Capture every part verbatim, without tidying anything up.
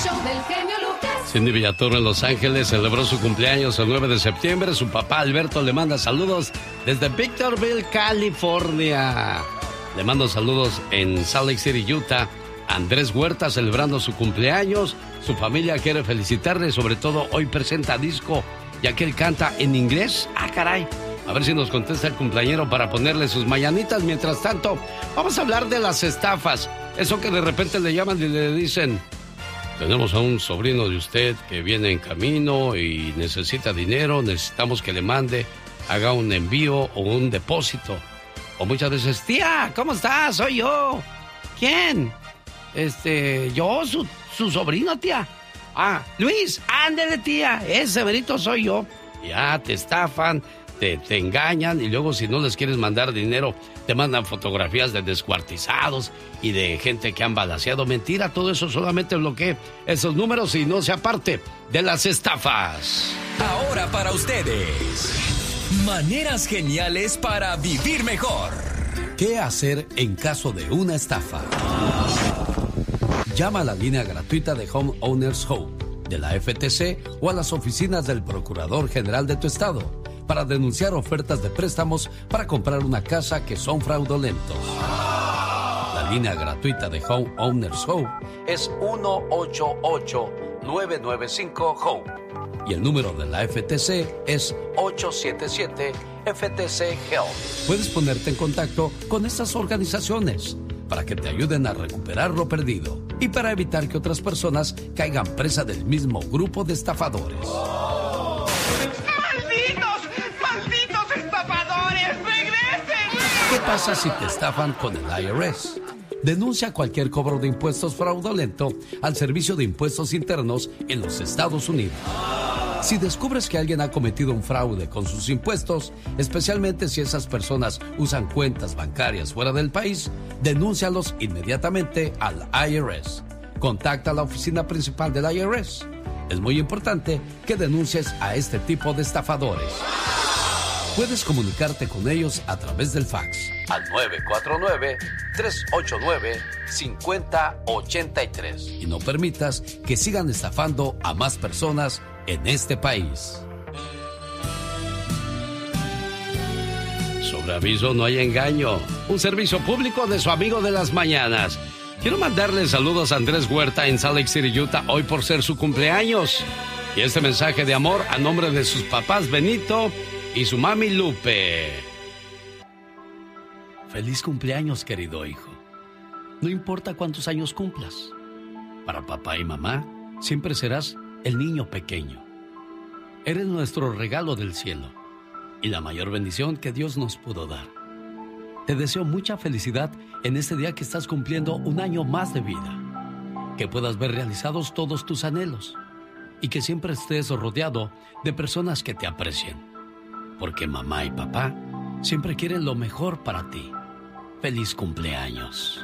show del genio Lucas. Cindy Villatorre en Los Ángeles celebró su cumpleaños el nueve de septiembre. Su papá Alberto le manda saludos desde Victorville, California. Le mando saludos en Salt Lake City, Utah. Andrés Huerta celebrando su cumpleaños. Su familia quiere felicitarle, sobre todo hoy presenta disco, ya que él canta en inglés. Ah, caray. A ver si nos contesta el cumpleañero para ponerle sus mañanitas. Mientras tanto, vamos a hablar de las estafas. Eso que de repente le llaman y le dicen: tenemos a un sobrino de usted que viene en camino y necesita dinero, necesitamos que le mande, haga un envío o un depósito. O muchas veces: tía, ¿cómo estás? Soy yo. ¿Quién? Este, yo, su, su sobrino, tía. Ah, Luis, ándele, tía, ese Benito soy yo. Ya te estafan, te, te engañan y luego si no les quieres mandar dinero, te mandan fotografías de descuartizados y de gente que han balaceado. Mentira, todo eso solamente bloquee esos números y no sea parte de las estafas. Ahora para ustedes, maneras geniales para vivir mejor. ¿Qué hacer en caso de una estafa? Llama a la línea gratuita de Homeowners Hope de la F T C o a las oficinas del Procurador General de tu estado para denunciar ofertas de préstamos para comprar una casa que son fraudulentos. La línea gratuita de Homeowners Hope es uno ocho ocho, nueve nueve cinco, HOPE y el número de la F T C es ocho siete siete, F T C Help. Puedes ponerte en contacto con estas organizaciones para que te ayuden a recuperar lo perdido y para evitar que otras personas caigan presa del mismo grupo de estafadores. ¡Malditos! ¡Malditos estafadores! ¡Regresen! ¿Qué pasa si te estafan con el I R S? Denuncia cualquier cobro de impuestos fraudulento al Servicio de Impuestos Internos en los Estados Unidos. Si descubres que alguien ha cometido un fraude con sus impuestos, especialmente si esas personas usan cuentas bancarias fuera del país, denúncialos inmediatamente al I R S. Contacta a la oficina principal del I R S. Es muy importante que denuncies a este tipo de estafadores. Puedes comunicarte con ellos a través del fax al nueve cuatro nueve, tres ocho nueve, cinco cero ocho tres y no permitas que sigan estafando a más personas en este país. Sobre aviso no hay engaño. Un servicio público de su amigo de las mañanas. Quiero mandarle saludos a Andrés Huerta en Salt Lake City, Utah, hoy por ser su cumpleaños. Y este mensaje de amor a nombre de sus papás Benito y su mami Lupe. Feliz cumpleaños, querido hijo. No importa cuántos años cumplas. Para papá y mamá, siempre serás el niño pequeño. Eres nuestro regalo del cielo y la mayor bendición que Dios nos pudo dar. Te deseo mucha felicidad en este día que estás cumpliendo un año más de vida. Que puedas ver realizados todos tus anhelos y que siempre estés rodeado de personas que te aprecien. Porque mamá y papá siempre quieren lo mejor para ti. Feliz cumpleaños.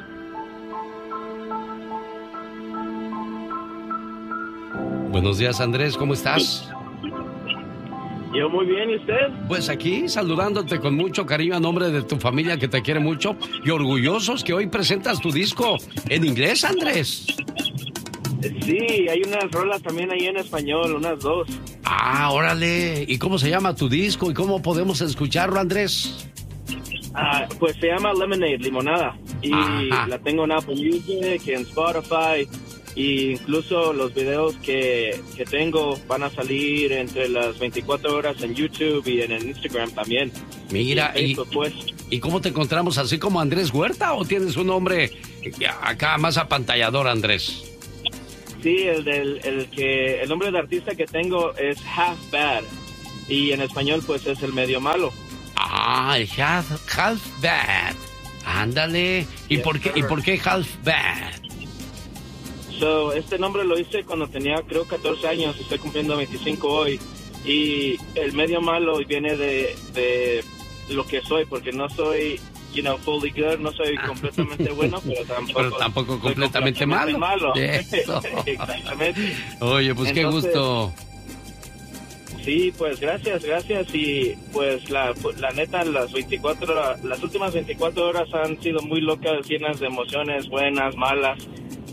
Buenos días, Andrés, ¿cómo estás? Yo muy bien, ¿y usted? Pues aquí, saludándote con mucho cariño a nombre de tu familia que te quiere mucho y orgullosos que hoy presentas tu disco en inglés, Andrés. Sí, hay unas rolas también ahí en español, unas dos. Ah, órale. ¿Y cómo se llama tu disco y cómo podemos escucharlo, Andrés? Ah, pues se llama Lemonade, Limonada. Y Ajá. la tengo en Apple Music, en Spotify. Y incluso los videos que, que tengo van a salir entre las veinticuatro horas en YouTube y en el Instagram también. Mira, y, Facebook, y, pues. ¿Y cómo te encontramos? ¿Así como Andrés Huerta o tienes un nombre acá más apantallador, Andrés? Sí, el, del, el, que, el nombre de artista que tengo es Half Bad. Y en español pues es el medio malo. Ah, el Half, half Bad. Ándale. ¿Y, yes, por qué, ¿Y por qué Half Bad? So, este nombre lo hice cuando tenía creo catorce años, estoy cumpliendo veinticinco hoy. Y el medio malo viene de, de lo que soy, porque no soy, you know, fully good, no soy completamente bueno, pero tampoco, pero tampoco completamente, completamente malo. malo. Exactamente. Oye, pues Entonces, qué gusto. Sí, pues gracias, gracias. Y pues la, la neta, las veinticuatro, las últimas veinticuatro horas han sido muy locas, llenas de emociones buenas, malas.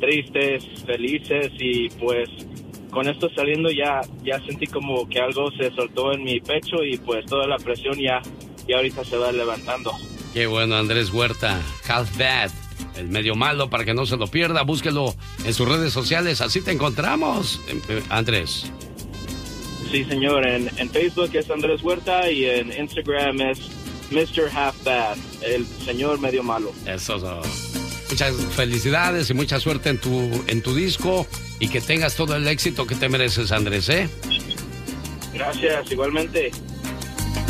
tristes, felices, y pues con esto saliendo ya ya sentí como que algo se soltó en mi pecho y pues toda la presión ya, ya ahorita se va levantando. Qué bueno, Andrés Huerta, Half Bad, el medio malo, para que no se lo pierda, búsquelo en sus redes sociales, así te encontramos, Andrés. Sí, señor, en, en Facebook es Andrés Huerta y en Instagram es mister Half Bad, el señor medio malo. Eso es. Muchas felicidades y mucha suerte en tu, en tu disco y que tengas todo el éxito que te mereces, Andrés, ¿eh? Gracias, igualmente.